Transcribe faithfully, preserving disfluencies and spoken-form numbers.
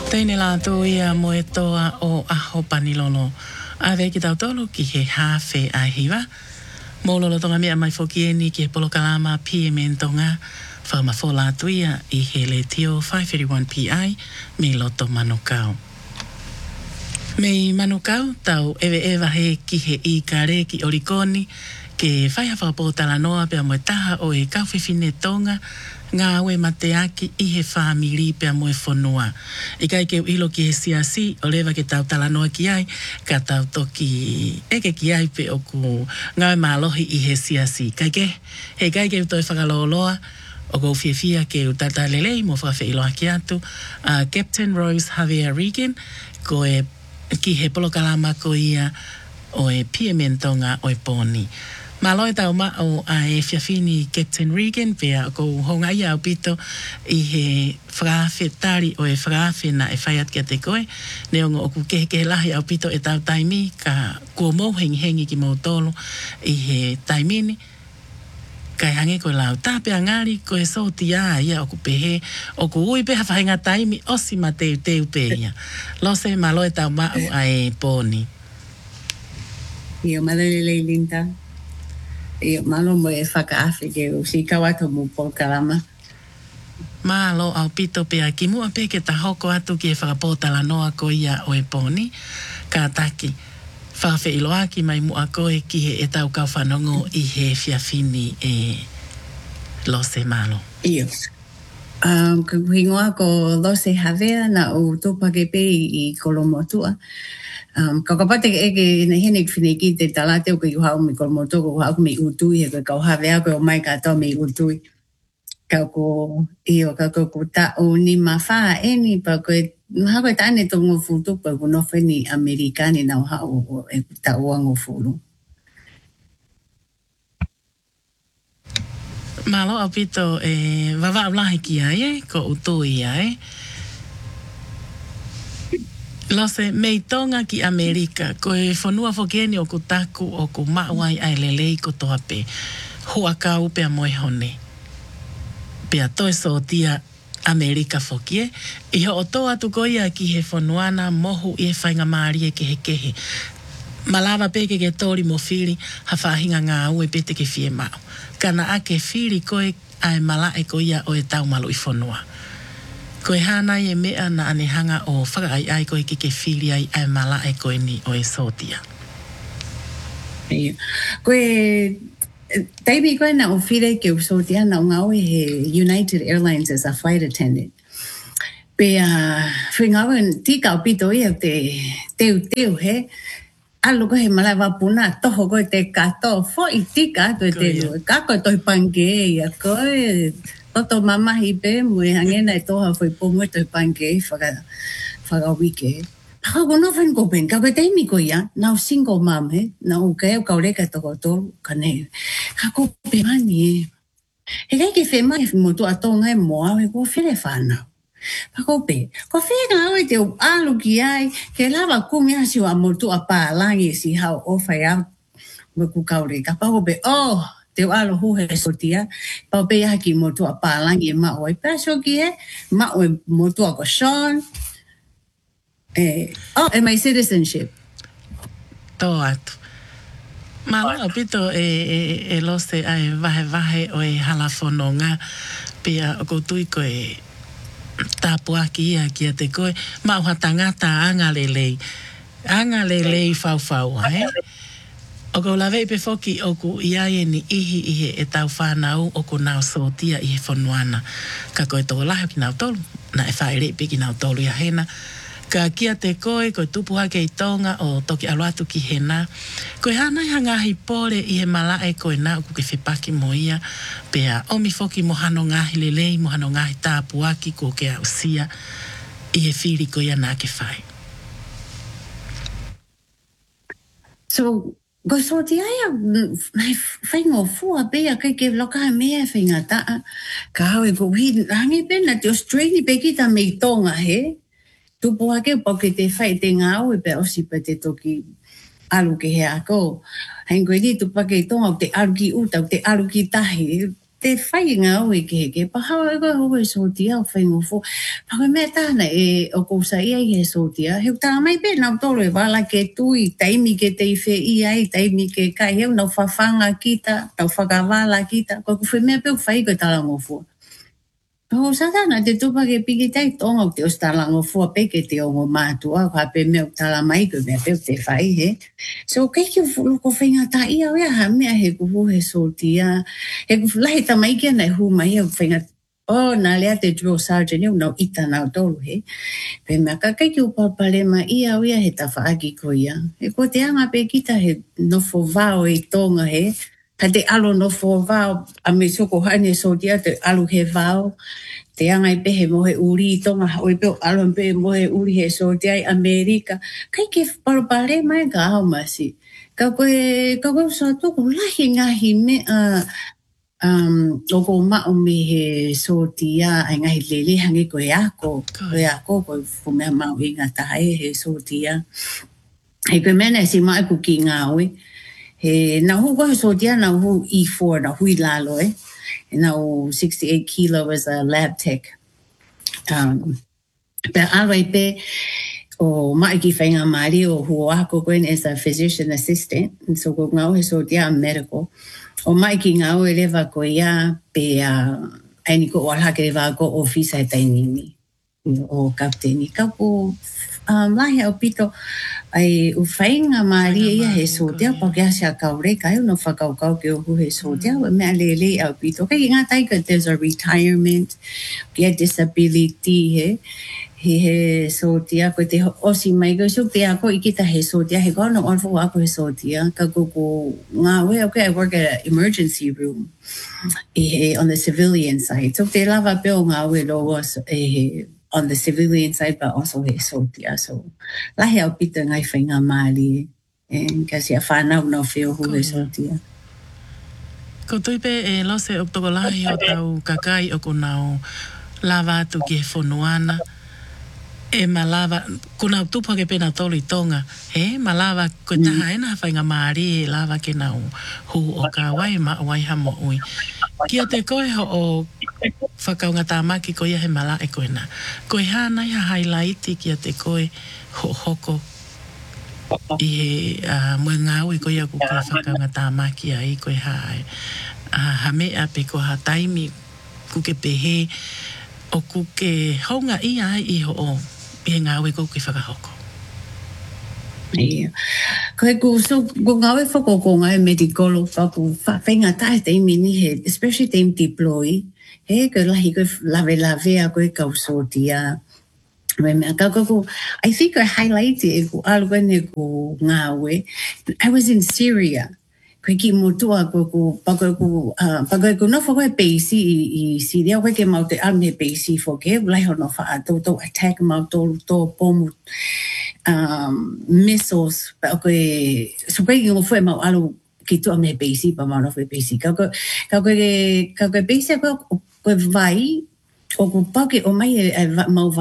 Teine laatu ia moe toa o aho panilolo. A ve ki tau tolu ki he hawhe a hiwa. Mōlolo tonga mea mai foki eni ki he polokalama pie mentonga. Whamafo laatu ia i he le tio five thirty-one P I me loto manukau. Mei manukau tau ewe ewa he ki he i kare ki orikoni ke whai hawha pōtala noa pia moe taha o e kauwhiwhine tonga ngā aue mateaki i he whamiri pia moe whonua. I kai keu ilo ki he siasi o lewa ke tau tala noa ki ai ka tau toki eke ki ai pe o ku ngā mālohi i he siasi. Kai ke, he kai keu toi whakaloloa o kou whiawhia ke utata lelei mo whawhi iloa ki atu uh, Captain Rose Javier Regan ko e ki he polokalama ko ia o e piementonga o e poni. Maloi tau ma o a e whiawhini Captain Regan pia ko honga ia au pito i he whrawhi tari o e whrawhi na e whaiat kia te koe. Neongo o ku kehe kehe lahi au pito e tau taimi ka kua mou hengi hengi ki mou tolo i he taimini. Kai hange koe lau tāpea ngāri koe soti a ia o ku pehe o ku ui peha whahinga taimi osi ma teu teu peia. Lose maloi tau ma o a e poni. Io madalele linda. Io malo mo e whakaawhi ke o si kawato mo polkalama. Malo au pito pea ki mua pe ke ta hoko atu ki e whakapōtala noa ko ia o e poni. Ka taki whawhi iloa ki mai mua koe ki he e tau kau whanongo i he whiawhini e Lose malo. Io. Um, ka kuhingoa ko Lose Havea na o tōpake pe i Kolomotua. Um, ka kapate ke eke na hene ki whine ki te talate o ka iuhau me Kolomotua ko hau me utui he ka Havea ko o mai ka tau me utui. Ka ko io ka ko ko ta o ni mawha eni pa ko ha ko tane to ngo futu pa ko no feni amerikani na ha o e ta o ngo fulu. Malo au pito e wawa ulahi ki ai e ko utui ai. Lose, mei tonga ki Amerika, ko e whanua whokeni o ku taku o ku mauai ai lelei ko toa pe. Hua kau pea moe hone. Pea toi sotia Amerika whokie. Iho o toa tu koia ki he whanuana mohu i e whainga maari e kehe kehe. Malawa peke ke tori mo whiri ha whahinga ngā ue pete ke whie mau. Kana ake whiri koe ai mala e koia o e taumalu i whanua. Koe hana e mea na anehanga o whaka ai ai koe ki ke whiri ai ai mala e koe ni o e sotia. Koe, taibi koe na o whire ke o sotia na o ngawe he United Airlines as a flight attendant. Pea, whi ngawe tika o pito ia te teu teu he, alu koe he malawa puna, toho koe te kato, fo i tika to te lua, kako toi pange ia koe, toto mamahi pe mui hangena e toha foi pomo e toi pange whaka, whaka wike. Paka kono whan ko pen, kako teimi ko ia, nau single mom he, nau kei au kaureka toko tolu, kane, kako pe mani e. He kai ke whema e motu atonga e moa, he ko whire whanau. Pako pe, ko whire au e te alu ki ai, ke lawa kungi asi wa motu a pālangi si hau ofai au, me ku kaureka. Pako pe, oh, te alo huhe sotia, pau pe haki motua pālangi e mao ai pēsoki e, mao e motua ko Sean, e, oh, e my citizenship. Tō atu. Malo pito e, e, e Lose ai vahe vahe o e halafononga, pia o koutui ko e tāpuaki ia kia te koe, mao hatangata anga lelei, anga lelei fau fau, he? O ko lawe pe foki o ku iai ni ihi ihe e tau whanau o ku nau sotia i he whanuana. Ka koe tō lahi ki nau tolu, na e whaere pe ki nau tolu ia hena. Ka kia te koe, koe tupuha kei tonga o toki aluatu ki hena. Koe hanai hangahi pore i he malae koe nau ku ke whipaki mo ia. Pea omi foki mohano ngahi lelei, mohano ngahi tāpuaki ko ke au sia i he whiri ko ia nā ke whai. So, go so ti ai mai whaingo fua bea kai ke loka mea whainga taa. Ka hau e ko hi rangi pena te Australia pe ki ta mei tonga he. Tupu hake poke te whai te ngā ue pe osi pe te toki alu ke he ako. Hain koe ni tupa ke tonga o te alu ki uta o te alu ki tahi. te whai ngā ui ke ke, pa hawa e koe hoi so tia o whai ngofu. Pa koe mea tāna e o kousa ia i he so tia. Heu tā mai pe nau tolo e wala ke tui, taimi ke te iwhe i ai, taimi ke kai heu, nau whawhanga kita, nau whakawala kita. Koe kuwhi mea pe whai koe tala ngofu. Oh, satana te tupa ke piki tai tonga o te o stalango fua pe ke te ongo mātua, ka pe mea tala mai ko mea pe te whai he. So kei ki ko whinga ta ia wea ha mea he kuhu he sotia, he kuhu lahi ta mai kia nei hu mai he whinga, oh, nā lea te drill sergeant eu nau ita nau tolu he. Pe mea ka kei ki upapale ma ia wea he ta whaaki ko ia. He ko te anga pe kita he nofo vao e tonga he, ka te alo no fo vao, a me soko hane so dia te alo he vao, te angai pehe mo he uri i tonga, oi peo alo pehe mo he uri he so dia i Amerika, kai ke parapare mai ka au masi. Ka koe, ka koe sa toko lahi ngahi me a, um, o ko mao me he so dia, ai ngahi lele hangi koe ako, koe ako, koe fumea mao i ngā tahae he so dia. Hei koe mena si mai ku ki ngā oi, he na hu ko so dia na hu E four na hui lalo eh na sixty-eight kilo as a lab tech um pe alway pe o mai ki whainga mari o hu ako koen as a physician assistant and so ko ngau he so dia medical o mai ki ngau e lewa ko ia pe a ani ko wala ke lewa ko office ai tainini o kapteni ka ko um lahi au pito ai u whainga maria ia he sotea pa kia sea kaure kai no whakau kau ke ohu he sotea wa mea lele au pito kai ngā taika there's a retirement kia disability he he he sotea ko te osi mai ko so te ako ikita he sotea he kono on fo ako he sotea ka ko ko ngā we okay I work at an emergency room e he on the civilian side so te lava pe o ngā we lo was e on the civilian side, but also he sotia. So, lahi au pita ngai whainga maali. E kasi a whanau no whio hu he sotia. Ko tuipe e lose o toko lahi o tau kakai o kunau lava atu ki he whonuana. E ma lava, kuna tupa ke pena toli tonga. He, ma lava ko taha ena whainga maari e lava ke nau hu o ka wai ma wai hamo ui. Kia te koe ho o whakaunga tāmaki ko ia he mala e koe na. Koe hana ia highlighti kia te koe ho hoko i he uh, mui ngāu i koe ia kuke whakaunga tāmaki a i koe hae. Uh, ha mea pe ko ha taimi kuke pehe o kuke honga i ai i ho o i he ngāu i kuke whakahoko. Yeah. Koe ku so ku ngawe whako ko ngai medicolo whaku whainga tae te imini he, especially te deploy. He, koe lahi koe lave lave a koe kau sotia. Me mea kau ko, I think I highlighted e ku alwene ku ngawe. I was in Syria. Koe ki motua ko ku, pakoe ku, uh, pakoe ku no whakoe peisi i, i Syria, koe ke mau te alme peisi whoke, lai hono wha ato to attack mau to, to pomu. Um, missiles pa koe so koe ki ngofue mau alu ki tu ame basi pa mau nofe basi ka koe ka koe ka koe basi ko koe vai o ko pake o mai e mau